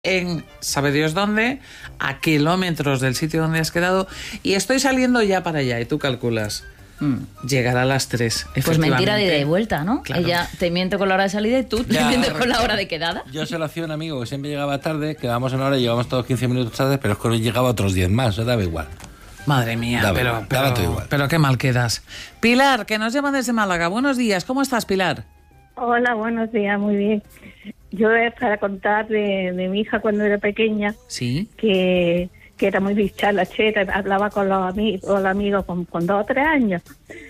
en sabe Dios dónde, a kilómetros del sitio donde has quedado, y estoy saliendo ya para allá, y tú calculas. Llegará a las 3. Pues mentira de ida y vuelta, ¿no? Claro. Ella te miente con la hora de salida y tú te mientes con la hora de quedada. Yo se lo hacía a un amigo que siempre llegaba tarde, quedábamos en hora y llegamos todos 15 minutos tarde, pero es que hoy llegaba otros 10 más, eso daba igual. Madre mía, Daba todo igual. pero qué mal quedas. Pilar, que nos llama desde Málaga. Buenos días, ¿cómo estás, Pilar? Hola, buenos días, muy bien. Yo es para contar de mi hija cuando era pequeña, Sí. que era muy dicharachera, hablaba con los amigos con 2 o 3 años.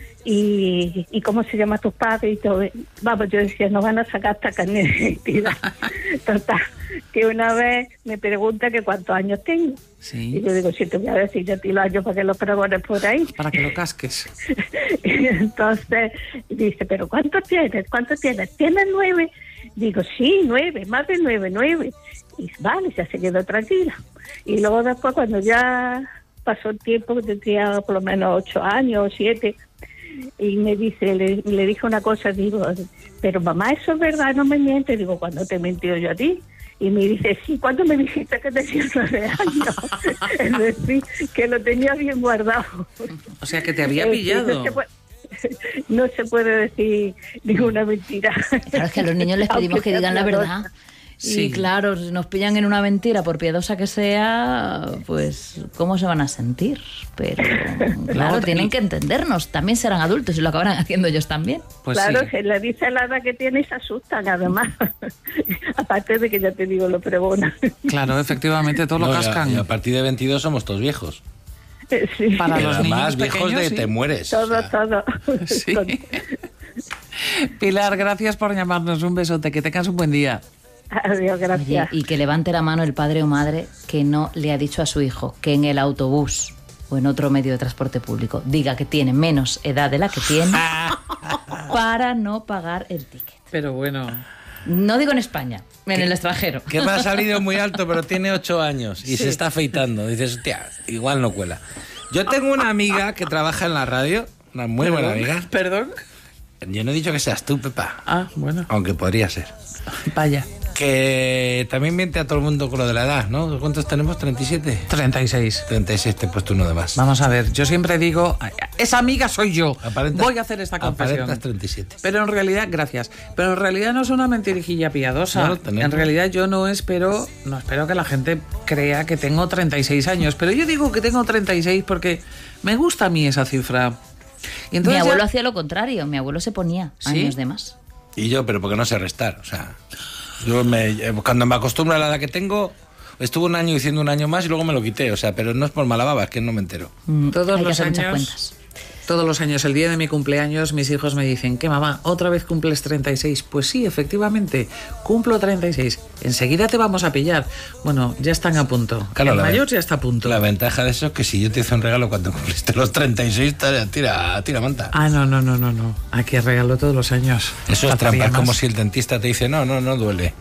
Y cómo se llama tus padres y todo. Vamos, yo decía, no van a sacar esta carne de identidad. Total, que una vez me pregunta que cuántos años tengo. Sí. Y yo digo, si te voy a decir yo a ti los años para que los pregones por ahí. Para que lo casques. Y entonces dice, ¿pero cuántos tienes? ¿Tienes 9? Digo, sí, 9, más de 9. Y vale, ya se quedó tranquila. Y luego después, cuando ya pasó el tiempo, que tendría por lo menos 8 años o 7, y me dice, le dije una cosa, digo, pero mamá, ¿eso es verdad? No me mientes. Digo, ¿cuándo te he mentido yo a ti? Y me dice, sí, ¿cuándo me dijiste que tenías 9 años? Es decir, que lo tenía bien guardado. O sea, que te había pillado. No se puede decir ninguna mentira. Claro, es que a los niños les pedimos Aunque que digan la sea verdad. Sí. Y claro, si nos pillan en una mentira, por piadosa que sea, pues ¿cómo se van a sentir? Pero claro, No, tienen que entendernos. También serán adultos y lo acabarán haciendo ellos también. Pues claro, sí. se le dice la edad que tiene y se asustan, además. Aparte de que ya te digo, lo pregona. Claro, efectivamente, todo lo No, cascan. y a partir de 22 somos todos viejos. Sí. Para Pero los además, niños viejos pequeños, de sí. te mueres. Todo, o sea. todo. Sí. Pilar, gracias por llamarnos. Un besote, que tengas un buen día. Adiós, Oye, gracias. y que levante la mano el padre o madre que no le ha dicho a su hijo que en el autobús o en otro medio de transporte público diga que tiene menos edad de la que tiene para no pagar el ticket. Pero bueno. No digo en España, en el extranjero. Que me ha salido muy alto, pero tiene 8 años y se está afeitando. Dices, hostia, igual no cuela. Yo tengo una amiga que trabaja en la radio, una muy buena amiga. ¿Perdón? Yo no he dicho que seas tú, Pepa, Ah, bueno. aunque podría ser. Vaya. Que también miente a todo el mundo con lo de la edad, ¿no? ¿Cuántos tenemos? ¿37? 36. 36, te he puesto uno de más. Vamos a ver, yo siempre digo, esa amiga soy yo. Voy a hacer esta confesión. Aparentas 37. Pero en realidad, gracias. Pero en realidad no es una mentirijilla piadosa. No, tenemos. En realidad yo no espero que la gente crea que tengo 36 años. Pero yo digo que tengo 36 porque me gusta a mí esa cifra. Y Mi entonces abuelo hacía lo contrario, mi abuelo se ponía ¿Sí? años de más. Y yo, pero porque no sé restar, o sea... cuando me acostumbro a la edad que tengo, estuve un año diciendo un año más y luego me lo quité, o sea, pero no es por mala baba, es que no me entero. Todos Hay que los hacer muchas años, cuentas. todos los años, el día de mi cumpleaños, mis hijos me dicen, ¿qué mamá? ¿Otra vez cumples 36? Pues sí, efectivamente, cumplo 36. Enseguida te vamos a pillar. Bueno, ya están a punto. Claro, El la mayor ve- ya está a punto. La ventaja de eso es que si yo te hice un regalo cuando cumpliste los 36, tira manta. Ah, no. Aquí regalo todos los años. Eso es Faltaría trampa, es más. como si el dentista te dice, no duele.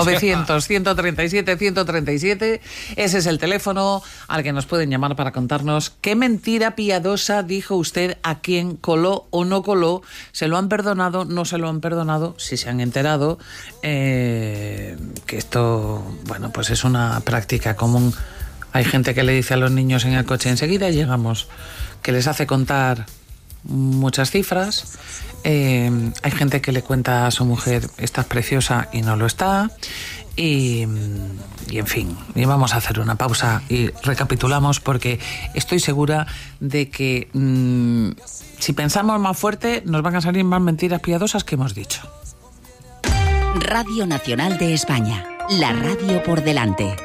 900-137-137, ese es el teléfono al que nos pueden llamar para contarnos qué mentira piadosa dijo usted, a quién coló o no coló, se lo han perdonado, no se lo han perdonado, si se han enterado, que esto, bueno, pues es una práctica común. Hay gente que le dice a los niños en el coche, enseguida llegamos, que les hace contar muchas cifras. Hay gente que le cuenta a su mujer, estás preciosa, y no lo está. Y en fin, y vamos a hacer una pausa y recapitulamos, porque estoy segura de que si pensamos más fuerte nos van a salir más mentiras piadosas que hemos dicho. Radio Nacional de España, la radio por delante.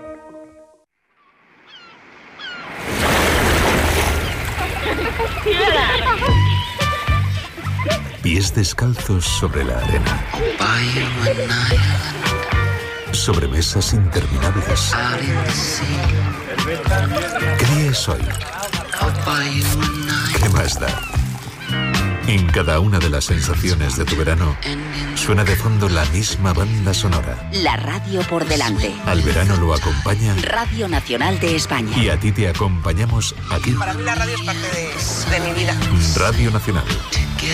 Pies descalzos sobre la arena. Sobremesas interminables. ¿Qué es hoy? ¿Qué más da? En cada una de las sensaciones de tu verano suena de fondo la misma banda sonora. La radio por delante. Al verano lo acompaña Radio Nacional de España. y a ti te acompañamos aquí. Para mí la radio es parte de mi vida. Radio Nacional.